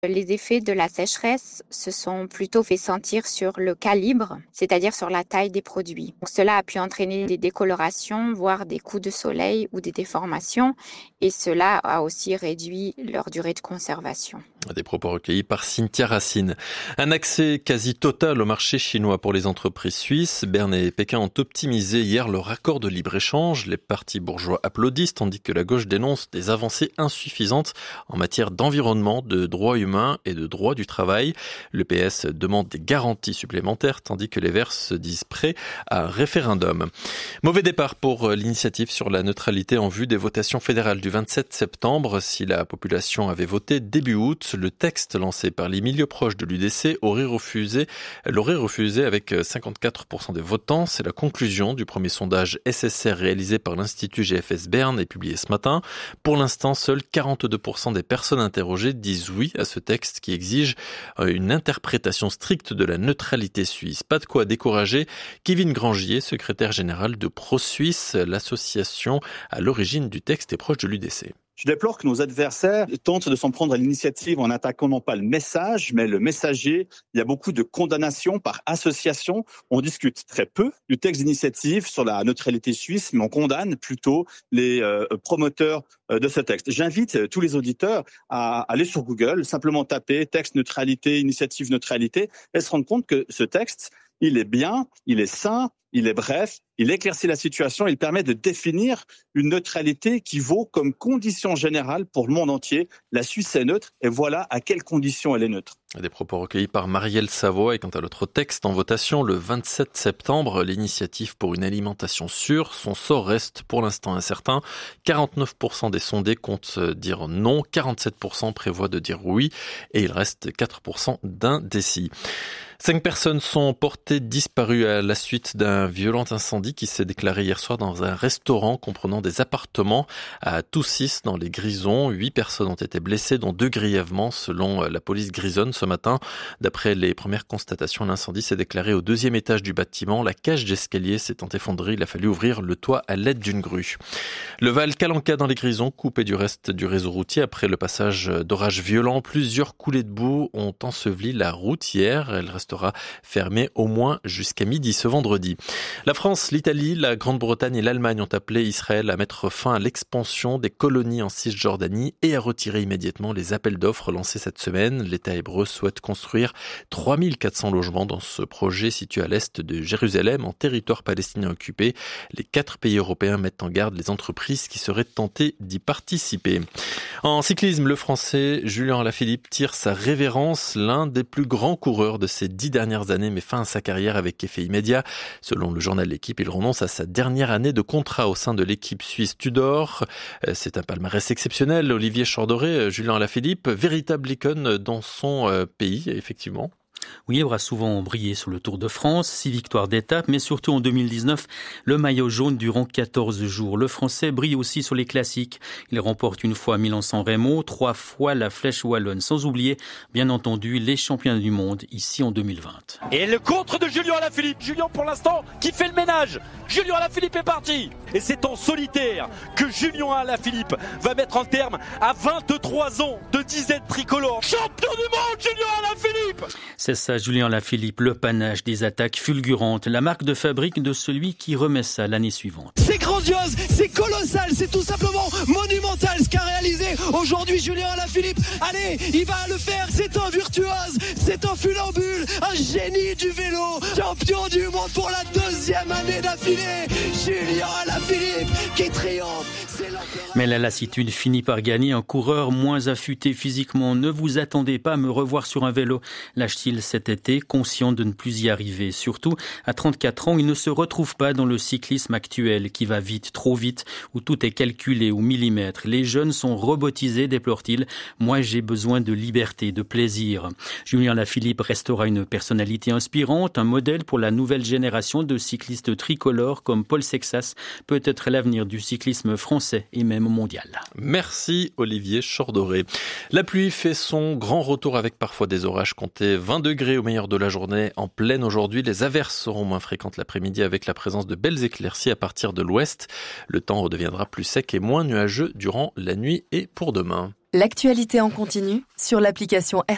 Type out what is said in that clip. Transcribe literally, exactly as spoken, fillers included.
Les effets de la sécheresse se sont plutôt fait sentir sur le calibre, c'est-à-dire sur la taille des produits. Donc, cela a pu entraîner des décolorations, voire des coups de soleil ou des déformations, et cela a aussi réduit leur durée de conservation. Des propos recueillis par Cynthia Racine. Un accès quasi total au marché chinois pour les entreprises suisses. Berne et Pékin ont optimisé hier leur accord de libre-échange. Les partis bourgeois applaudissent, tandis que la gauche dénonce des avancées insuffisantes en matière d'environnement, de droits humains et de droit du travail. Le P S demande des garanties supplémentaires, tandis que les Verts se disent prêts à un référendum. Mauvais départ pour l'initiative sur la neutralité en vue des votations fédérales du vingt-sept septembre. Si la population avait voté début août, le texte lancé par les milieux proches de l'U D C aurait refusé, l'aurait refusé avec cinquante-quatre pour cent des votants. C'est la conclusion du premier sondage S S R réalisé par l'Institut G F S Berne et publié ce matin. Pour l'instant, seuls quarante-deux pour cent des personnes interrogées disent oui à ce texte qui exige une interprétation stricte de la neutralité suisse. Pas de quoi décourager Kevin Grangier, secrétaire général de ProSuisse, l'association à l'origine du texte et proche de l'U D C. Je déplore que nos adversaires tentent de s'en prendre à l'initiative en attaquant non pas le message, mais le messager. Il y a beaucoup de condamnations par association. On discute très peu du texte d'initiative sur la neutralité suisse, mais on condamne plutôt les euh, promoteurs euh, de ce texte. J'invite tous les auditeurs à aller sur Google, simplement taper texte neutralité, initiative neutralité, et se rendre compte que ce texte, il est bien, il est sain, il est bref, il éclaircit la situation, il permet de définir une neutralité qui vaut comme condition générale pour le monde entier. La Suisse est neutre et voilà à quelles conditions elle est neutre. Des propos recueillis par Marielle Savoie. Et quant à l'autre texte en votation, le vingt-sept septembre, l'initiative pour une alimentation sûre, son sort reste pour l'instant incertain. quarante-neuf pour cent des sondés comptent dire non, quarante-sept pour cent prévoient de dire oui et il reste quatre pour cent d'indécis. Cinq personnes sont portées disparues à la suite d'un violent incendie qui s'est déclaré hier soir dans un restaurant comprenant des appartements à Toussis dans les Grisons. Huit personnes ont été blessées, dont deux grièvement selon la police grisonne ce matin. D'après les premières constatations, l'incendie s'est déclaré au deuxième étage du bâtiment. La cage d'escalier s'étant effondrée, il a fallu ouvrir le toit à l'aide d'une grue. Le Val Calanca dans les Grisons, coupé du reste du réseau routier après le passage d'orages violents. Plusieurs coulées de boue ont enseveli la route hier. Elle reste sera fermé au moins jusqu'à midi ce vendredi. La France, l'Italie, la Grande-Bretagne et l'Allemagne ont appelé Israël à mettre fin à l'expansion des colonies en Cisjordanie et à retirer immédiatement les appels d'offres lancés cette semaine. L'État hébreu souhaite construire trois mille quatre cents logements dans ce projet situé à l'est de Jérusalem, en territoire palestinien occupé. Les quatre pays européens mettent en garde les entreprises qui seraient tentées d'y participer. En cyclisme, le Français Julien Alaphilippe tire sa révérence. L'un des plus grands coureurs de ces dix dernières années met fin à sa carrière avec effet immédiat. Selon le journal L'Équipe, il renonce à sa dernière année de contrat au sein de l'équipe suisse Tudor. C'est un palmarès exceptionnel. Olivier Chordoré, Julien Alaphilippe, véritable icône dans son pays, effectivement. Oui, il aura souvent brillé sur le Tour de France, six victoires d'étape, mais surtout en deux mille dix-neuf, le maillot jaune durant quatorze jours. Le Français brille aussi sur les classiques. Il remporte une fois Milan-San Remo, trois fois la Flèche Wallonne, sans oublier, bien entendu, les championnats du monde, ici en deux mille vingt. Et le contre de Julien Alaphilippe. Julien, pour l'instant, qui fait le ménage. Julien Alaphilippe est parti. Et c'est en solitaire que Julien Alaphilippe va mettre un terme à vingt-trois ans de disette tricolore. Champion du monde, Julien Alaphilippe! C'est ça, Julien Alaphilippe, le panache des attaques fulgurantes, la marque de fabrique de celui qui remet ça l'année suivante. C'est grandiose, c'est colossal, c'est tout simplement monumental ce qu'a réalisé aujourd'hui Julien Alaphilippe. Allez, il va le faire, c'est un virtuose, c'est un funambule, un génie du vélo, champion du monde pour la deuxième année d'affilée. Julien Alaphilippe qui triomphe. Mais la lassitude finit par gagner. Un coureur moins affûté physiquement. Ne vous attendez pas à me revoir sur un vélo, lâche-t-il cet été, conscient de ne plus y arriver. Surtout, à trente-quatre ans, il ne se retrouve pas dans le cyclisme actuel qui va vite, trop vite, où tout est calculé au millimètre. Les jeunes sont robotisés, déplore-t-il. Moi, j'ai besoin de liberté, de plaisir. Julien Alaphilippe restera une personnalité inspirante, un modèle pour la nouvelle génération de cyclistes tricolores comme Paul Sexas, peut-être l'avenir du cyclisme français et même mondial. Merci Olivier Chordoré. La pluie fait son grand retour avec parfois des orages comptés vingt degrés au meilleur de la journée en pleine aujourd'hui. Les averses seront moins fréquentes l'après-midi avec la présence de belles éclaircies à partir de l'ouest. Le temps redeviendra plus sec et moins nuageux durant la nuit et pour demain. L'actualité en continu sur l'application R